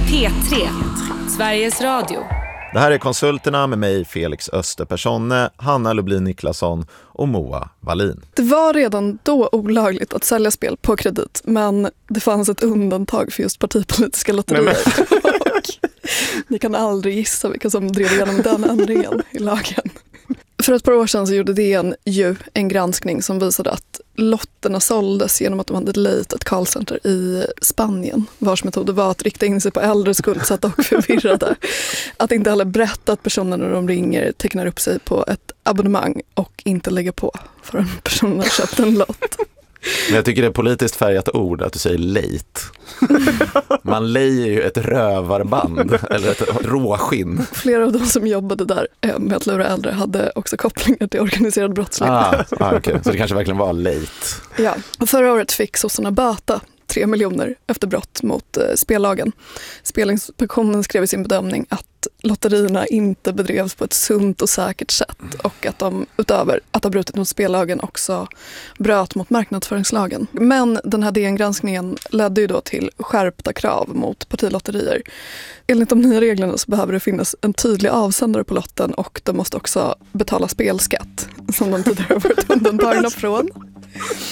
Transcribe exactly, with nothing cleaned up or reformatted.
P tre, Sveriges Radio. Det här är Konsulterna med mig, Felix Österpersonne, Hanna Lublin Niklasson och Moa Wallin. Det var redan då olagligt att sälja spel på kredit, men det fanns ett undantag för just partipolitiska lotterier. Och ni kan aldrig gissa vilka som drev igenom den ändringen i lagen. För ett par år sedan så gjorde D N ju en granskning som visade att lotterna såldes genom att de hade lejt ett callcenter i Spanien, vars metod var att rikta in sig på äldre skuldsatta och förvirrade. Att inte heller berätta att personerna när de ringer tecknar upp sig på ett abonnemang och inte lägga på förrän personen har köpt en lott. Men jag tycker det är politiskt färgat ord att du säger lejt. Man lejer ju ett rövarband eller ett råskinn. Flera av de som jobbade där med att lura äldre hade också kopplingar till organiserad brottslighet. Ah, ah, okay. Så det kanske verkligen var lejt. Ja, förra året fick sossarna böta tre miljoner efter brott mot eh, spellagen. Spelinspektionen skrev i sin bedömning att lotterierna inte bedrevs på ett sunt och säkert sätt och att de utöver att ha brutit mot spellagen också bröt mot marknadsföringslagen. Men den här D N-granskningen ledde ju då till skärpta krav mot partilotterier. Enligt de nya reglerna så behöver det finnas en tydlig avsändare på lotten och de måste också betala spelskatt som de tidigare har varit undantagna från.